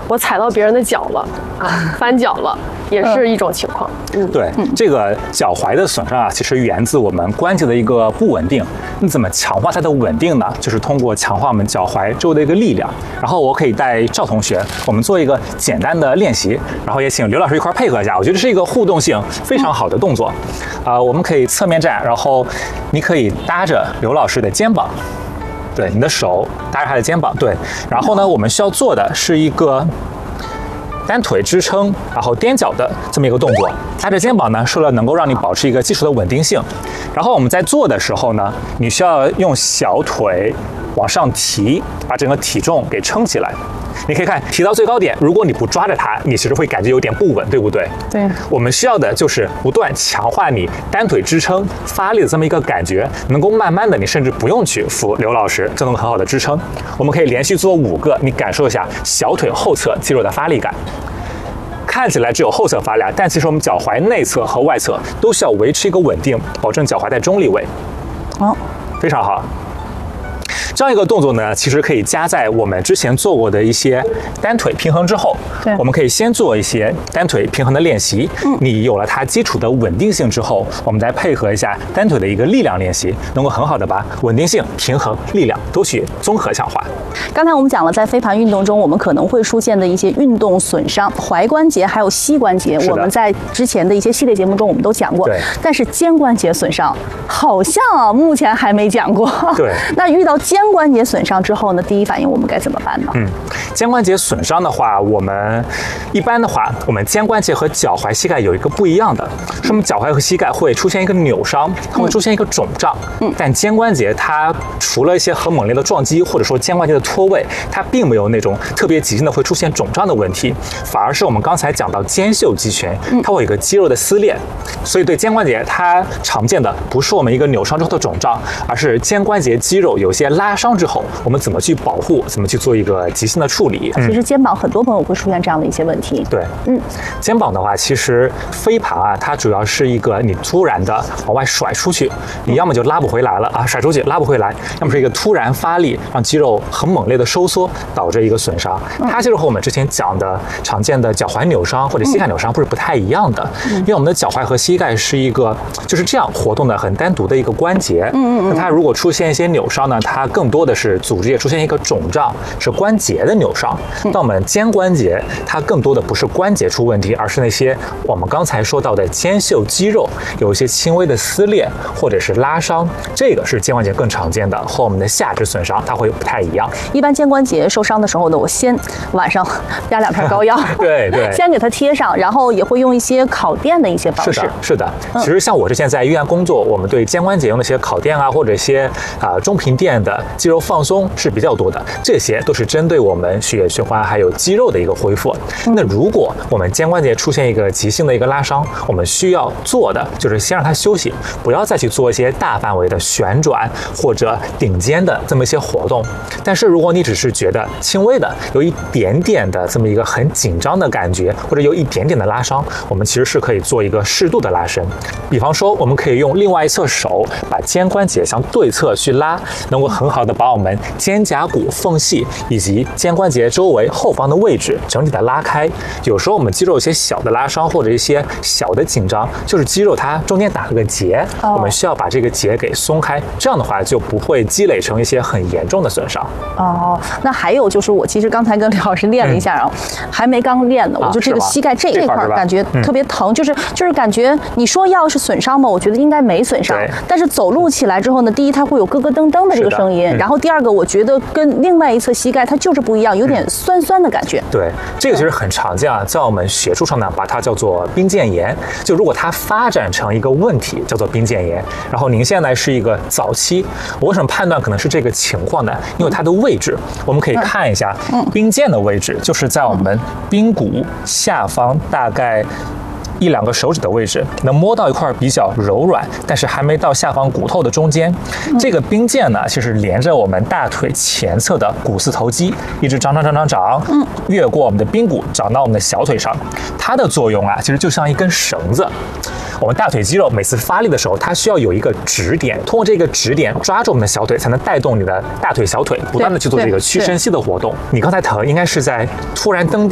我踩到别人的脚了啊，翻脚了，也是一种情况。 对，这个脚踝的损伤啊，其实源自我们关节的一个不稳定。你怎么强化它的稳定呢？就是通过强化我们脚踝周围的一个力量。然后我可以带赵同学，我们做一个简单的练习，然后也请刘老师一块配合一下。我觉得是一个互动性非常好的动作。我们可以侧面站，然后你可以搭着刘老师的肩膀。对，你的手搭着他的肩膀，对。然后呢，我们需要做的是一个单腿支撑，然后踮脚的这么一个动作。搭着肩膀呢，是为了能够让你保持一个基础的稳定性。然后我们在做的时候呢，你需要用小腿往上提，把整个体重给撑起来。你可以看提到最高点，如果你不抓着它，你其实会感觉有点不稳，对不对？ 对。 我们需要的就是不断强化你单腿支撑发力的这么一个感觉，能够慢慢的，你甚至不用去扶刘老师就能很好的支撑。我们可以连续做5个，你感受一下小腿后侧肌肉的发力感。看起来只有后侧发力，但其实我们脚踝内侧和外侧都需要维持一个稳定，保证脚踝在中立位。非常好。这样一个动作呢，其实可以加在我们之前做过的一些单腿平衡之后。对，我们可以先做一些单腿平衡的练习。你有了它基础的稳定性之后，我们再配合一下单腿的一个力量练习，能够很好的把稳定性、平衡、力量都去综合强化。 刚才我们讲了，在飞盘运动中，我们可能会出现的一些运动损伤，踝关节还有膝关节，我们在之前的一些系列节目中我们都讲过。对，但是肩关节损伤好像目前还没讲过。对，那遇到肩关节损伤之后呢，第一反应我们该怎么办呢？ 肩关节损伤的话，我们一般的话，我们肩关节和脚踝、膝盖有一个不一样的，是我们脚踝和膝盖会出现一个扭伤，它会出现一个肿胀。但肩关节它除了一些很猛烈的撞击，或者说肩关节的脱位，它并没有那种特别急性的会出现肿胀的问题，反而是我们刚才讲到肩袖肌群，它会有一个肌肉的撕裂，所以对肩关节它常见的不是我们一个扭伤之后的肿胀，而是肩关节肌肉有些拉伤之后，我们怎么去保护，怎么去做一个急性的处理。 其实肩膀很多朋友会出现这样的一些问题。 对，肩膀的话，其实飞盘啊，它主要是一个你突然的往外甩出去，你要么就拉不回来了啊，甩出去拉不回来，要么是一个突然发力，让肌肉很猛烈的收缩，导致一个损伤。它就是和我们之前讲的常见的脚踝扭伤或者膝盖扭伤不太一样的，因为我们的脚踝和膝盖是一个就是这样活动的很单独的一个关节。那它如果出现一些扭伤呢，它更多的是组织液出现一个肿胀，是关节的扭伤。那我们肩关节它更多的不是关节出问题，而是那些我们刚才说到的肩袖肌肉有一些轻微的撕裂或者是拉伤，这个是肩关节更常见的，和我们的下肢损伤它会不太一样。 一般肩关节受伤的时候呢，我先晚上压2片膏药，对，先给它贴上，然后也会用一些烤垫的一些方式。 是的。其实像我之前在医院工作，我们对肩关节用那些烤垫啊，或者一些中频垫的肌肉放松是比较多的，这些都是针对我们血液循环还有肌肉的一个恢复。那如果我们肩关节出现一个急性的一个拉伤，我们需要做的就是先让它休息，不要再去做一些大范围的旋转或者顶肩的这么一些活动。但是如果你只是觉得轻微的有一点点的这么一个很紧张的感觉，或者有一点点的拉伤，我们其实是可以做一个适度的拉伸。比方说我们可以用另外一侧手把肩关节向对侧去拉，能够很好的把我们肩胛骨缝隙以及肩关节周围后方的位置整体的拉开。有时候我们肌肉有些小的拉伤或者一些小的紧张，就是肌肉它中间打了个结，我们需要把这个结给松开，这样的话就不会积累成一些很严重的损伤。 那还有就是我其实刚才跟李老师练了一下，还没刚练呢，我就这个膝盖这块感觉特别疼，就是感觉你说要是损伤吗？我觉得应该没损伤，但是走路起来之后呢，第一它会有咯咯噔噔的这个声音，然后第二个我觉得跟另外一侧膝盖它就是不一样，有点酸酸的感觉。 对，这个其实很常见啊，在我们学术上呢，把它叫做髌腱炎。就如果它发展成一个问题，叫做髌腱炎。然后您现在是一个早期，我为什么判断可能是这个情况呢？因为它的位置，我们可以看一下，髌腱的位置就是在我们髌骨下方大概1-2个手指的位置，能摸到一块比较柔软，但是还没到下方骨头的中间。这个髌腱呢，其实连着我们大腿前侧的股四头肌，一直长，越过我们的髌骨，长到我们的小腿上。它的作用啊，其实就像一根绳子。我们大腿肌肉每次发力的时候，它需要有一个指点，通过这个指点抓住我们的小腿，才能带动你的大腿、小腿不断的去做这个屈伸膝的活动。你刚才疼应该是在突然蹬地